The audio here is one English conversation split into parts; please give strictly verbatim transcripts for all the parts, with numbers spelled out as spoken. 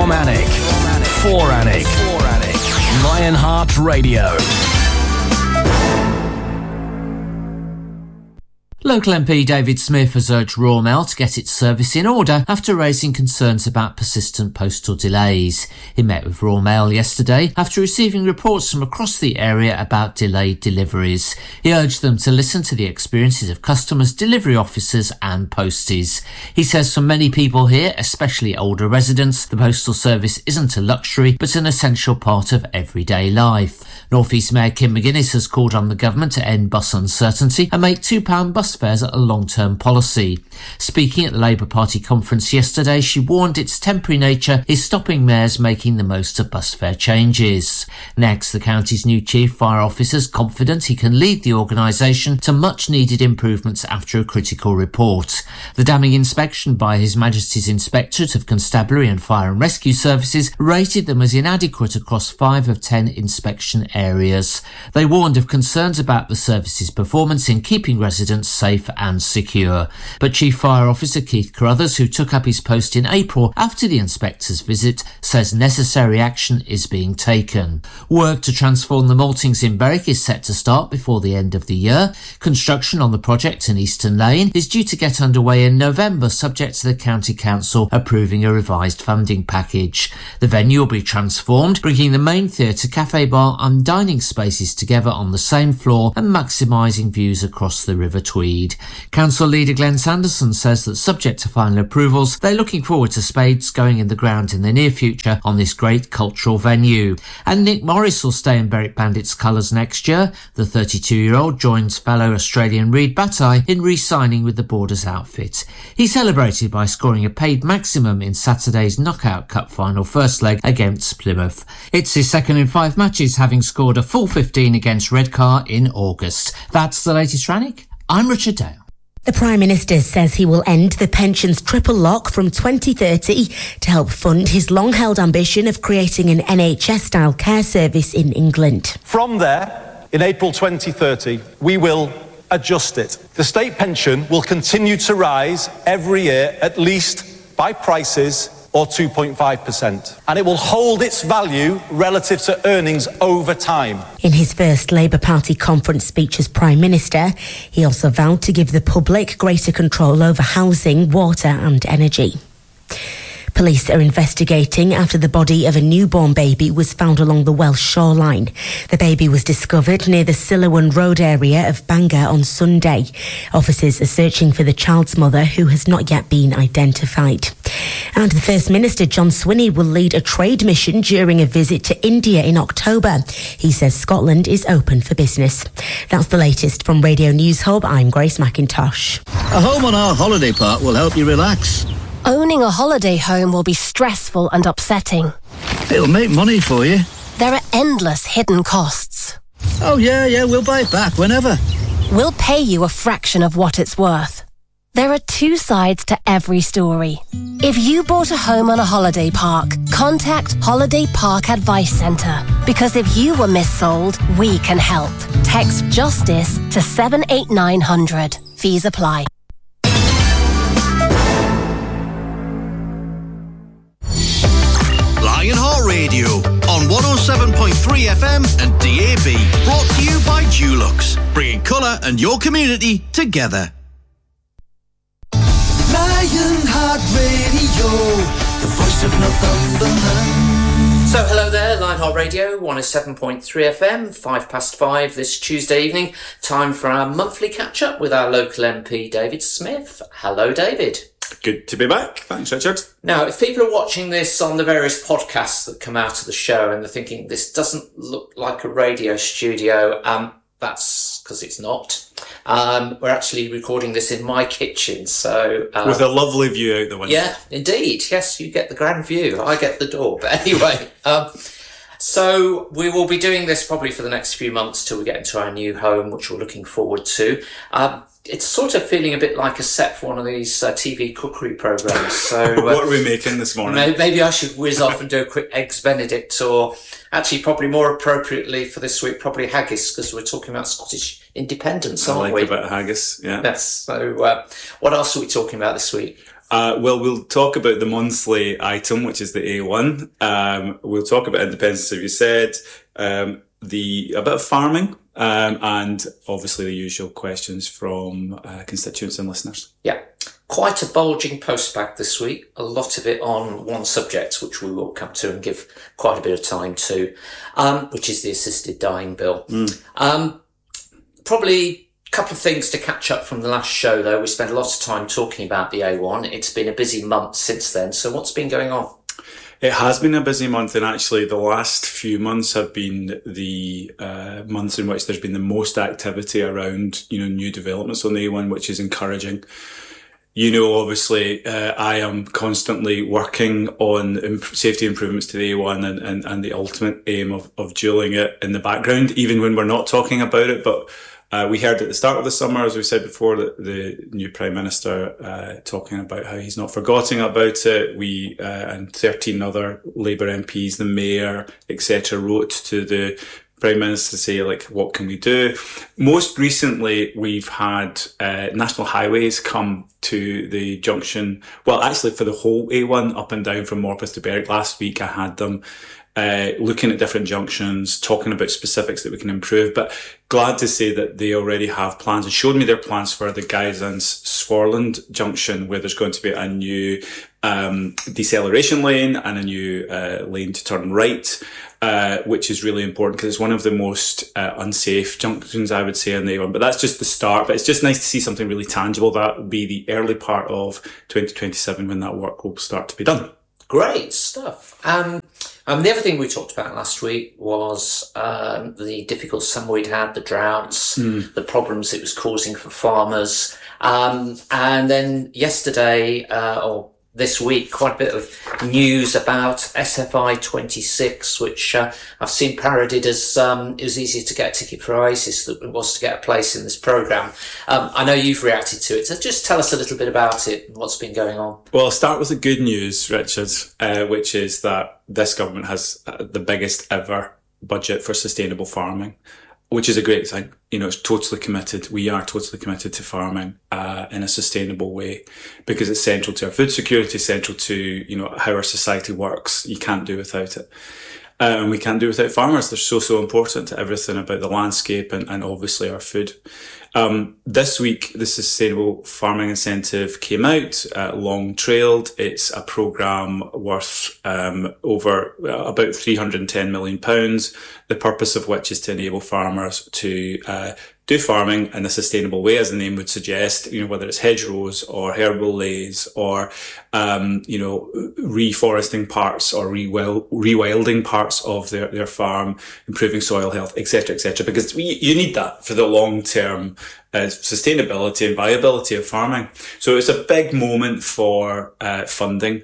From Alnwick. For Alnwick. Lionheart Radio. Local M P David Smith has urged Royal Mail to get its service in order after raising concerns about persistent postal delays. He met with Royal Mail yesterday after receiving reports from across the area about delayed deliveries. He urged them to listen to the experiences of customers, delivery officers and posties. He says for many people here, especially older residents, the postal service isn't a luxury but an essential part of everyday life. North East Mayor Kim McGuinness has called on the government to end bus uncertainty and make two pound bus fares a long-term policy. Speaking at the Labour Party conference yesterday, she warned its temporary nature is stopping mayors making the most of bus fare changes. Next, the county's new chief fire officer is confident he can lead the organisation to much-needed improvements after a critical report. The damning inspection by His Majesty's Inspectorate of Constabulary and Fire and Rescue Services rated them as inadequate across five of ten inspection areas. They warned of concerns about the service's performance in keeping residents safe and secure. But Chief Fire Officer Keith Carruthers, who took up his post in April after the inspector's visit, says necessary action is being taken. Work to transform the maltings in Berwick is set to start before the end of the year. Construction on the project in Eastern Lane is due to get underway in November, subject to the County Council approving a revised funding package. The venue will be transformed, bringing the main theatre, cafe bar and dining spaces together on the same floor and maximising views across the River Tweed. Council leader Glenn Sanderson says that subject to final approvals, they're looking forward to spades going in the ground in the near future on this great cultural venue. And Nick Morris will stay in Berwick Bandits colours next year. The thirty-two-year-old joins fellow Australian Reid Bataille in re-signing with the Borders outfit. He celebrated by scoring a paid maximum in Saturday's Knockout Cup final first leg against Plymouth. It's his second in five matches, having scored a full fifteen against Redcar in August. That's the latest from Alnwick. I'm Richard Dale. The Prime Minister says he will end the pensions triple lock from twenty thirty to help fund his long-held ambition of creating an N H S-style care service in England. From there, in April twenty thirty, we will adjust it. The state pension will continue to rise every year, at least by prices or two point five percent, and it will hold its value relative to earnings over time. In his first Labour Party conference speech as Prime Minister, he also vowed to give the public greater control over housing, water and energy. Police are investigating after the body of a newborn baby was found along the Welsh shoreline. The baby was discovered near the Sillawan Road area of Bangor on Sunday. Officers are searching for the child's mother, who has not yet been identified. And the First Minister, John Swinney, will lead a trade mission during a visit to India in October. He says Scotland is open for business. That's the latest from Radio News Hub. I'm Grace McIntosh. A home on our holiday park will help you relax. Owning a holiday home will be stressful and upsetting. It'll make money for you. There are endless hidden costs. Oh, yeah, yeah, we'll buy it back whenever. We'll pay you a fraction of what it's worth. There are two sides to every story. If you bought a home on a holiday park, contact Holiday Park Advice Centre. Because if you were missold, we can help. Text JUSTICE to seven eight nine hundred. Fees apply. Lionheart Radio on one oh seven point three F M and D A B. Brought to you by Dulux, bringing colour and your community together. Lionheart Radio, the voice of Northumberland. So hello there, Lionheart Radio, one oh seven point three F M, five past five this Tuesday evening. Time for our monthly catch-up with our local M P, David Smith. Hello, David. Good to be back. Thanks, Richard. Now, if people are watching this on the various podcasts that come out of the show and they're thinking, this doesn't look like a radio studio, um, that's because it's not. Um, we're actually recording this in my kitchen, so... Um, with a lovely view out the window. Yeah, indeed. Yes, you get the grand view. I get the door. But anyway, um, so we will be doing this probably for the next few months till we get into our new home, which we're looking forward to. Um, it's sort of feeling a bit like a set for one of these uh, T V cookery programmes. So, uh, what are we making this morning? Maybe, maybe I should whiz off and do a quick Eggs Benedict, or actually probably more appropriately for this week, probably haggis, because we're talking about Scottish independence, aren't I like we? a bit of haggis, yeah. Yes. So uh, what else are we talking about this week? Uh, well, we'll talk about the monthly item, which is the A one. Um, we'll talk about independence, as you said, um, the a bit of farming, um, and obviously the usual questions from uh, constituents and listeners. Yeah. Quite a bulging postbag this week. A lot of it on one subject, which we will come to and give quite a bit of time to, um, which is the assisted dying bill. Mm. Um, probably a couple of things to catch up from the last show, though. We spent a lot of time talking about the A one. It's been a busy month since then. So what's been going on? It has been a busy month, and actually the last few months have been the uh, months in which there's been the most activity around, you know, new developments on the A one, which is encouraging. You know, obviously, uh, I am constantly working on imp- safety improvements to the A one and, and, and the ultimate aim of, of dueling it in the background, even when we're not talking about it. But uh, we heard at the start of the summer, as we said before, that the new Prime Minister uh, talking about how he's not forgotten about it. We uh, and thirteen other Labour M Ps, the Mayor, et cetera, wrote to the Prime Minister to say, like, what can we do? Most recently, we've had uh, National Highways come to the junction. Well, actually, for the whole A one up and down from Morpeth to Berwick. Last week, I had them uh, looking at different junctions, talking about specifics that we can improve. But glad to say that they already have plans and showed me their plans for the Guysands Swarland junction, where there's going to be a new um deceleration lane and a new uh, lane to turn right. Uh, which is really important because it's one of the most uh, unsafe junctions, I would say, on the A one. But that's just the start. But it's just nice to see something really tangible. That will be the early part of twenty twenty-seven when that work will start to be done. Great stuff. Um, um, the other thing we talked about last week was um, the difficult summer we'd had, the droughts, mm. the problems it was causing for farmers. Um, and then yesterday, uh, or this week, quite a bit of news about S F I twenty-six, which uh, I've seen parodied as um, it was easier to get a ticket for Oasis than it was to get a place in this programme. Um, I know you've reacted to it, so just tell us a little bit about it and what's been going on. Well, I'll start with the good news, Richard, uh, which is that this government has uh, the biggest ever budget for sustainable farming, which is a great thing. You know, it's totally committed. We are totally committed to farming uh, in a sustainable way because it's central to our food security, central to, you know, how our society works. You can't do without it. Uh, and we can't do without farmers. They're so, so important to everything about the landscape and, and obviously our food. Um, this week, the Sustainable Farming Incentive came out, uh, long trailed. It's a programme worth, um, over uh, about three hundred ten million pounds, the purpose of which is to enable farmers to, uh, do farming in a sustainable way, as the name would suggest, you know, whether it's hedgerows or herbal lays or, um, you know, reforesting parts or rewild, rewilding parts of their, their farm, improving soil health, et cetera, et cetera, because we, you need that for the long-term uh, sustainability and viability of farming. So it's a big moment for uh, funding.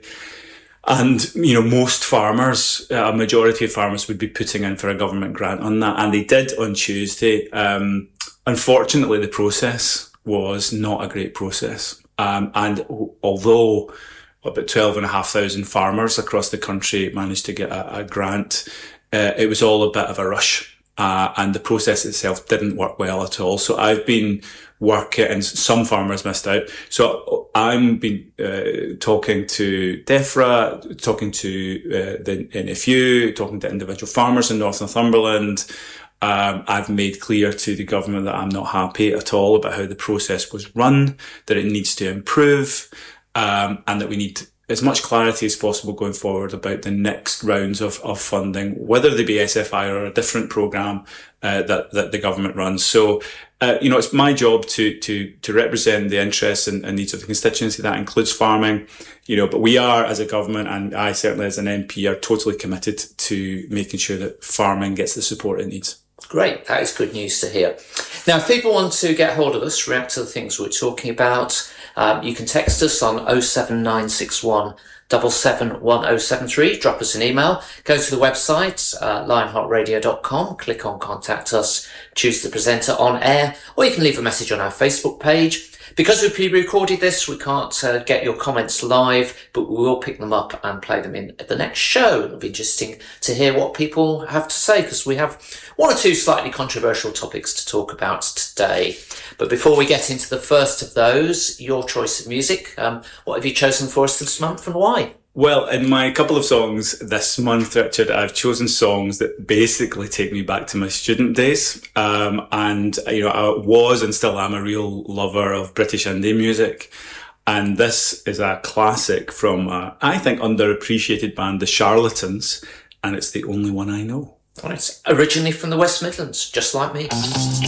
And, you know, most farmers, a majority of farmers would be putting in for a government grant on that. And they did on Tuesday. Um, unfortunately, the process was not a great process. Um, and although about twelve and a half thousand farmers across the country managed to get a, a grant, uh, it was all a bit of a rush. Uh, and the process itself didn't work well at all. So I've been working, and some farmers missed out. So I'm been uh, talking to DEFRA, talking to uh, the N F U, talking to individual farmers in North Northumberland. Um, I've made clear to the government that I'm not happy at all about how the process was run, that it needs to improve, um, and that we need as much clarity as possible going forward about the next rounds of, of funding, whether they be S F I or a different programme uh, that, that the government runs. So, uh, you know, it's my job to, to, to represent the interests and, and needs of the constituency. That includes farming, you know, but we are, as a government, and I certainly as an M P, are totally committed to making sure that farming gets the support it needs. Great. That is good news to hear. Now, if people want to get hold of us, react to the things we're talking about, um, you can text us on oh seven nine six one seven seven one oh seven three. Drop us an email. Go to the website, uh, lionheart radio dot com. Click on Contact Us. Choose the presenter on air. Or you can leave a message on our Facebook page. Because we pre-recorded this, we can't uh, get your comments live, but we will pick them up and play them in the next show. It'll be interesting to hear what people have to say, because we have one or two slightly controversial topics to talk about today. But before we get into the first of those, your choice of music, um, what have you chosen for us this month and why? Well, in my couple of songs this month, Richard, I've chosen songs that basically take me back to my student days. Um, and, you know, I was and still am a real lover of British indie music. And this is a classic from, uh, I think, underappreciated band, The Charlatans. And it's the only one I know. Well, it's originally from the West Midlands, just like me.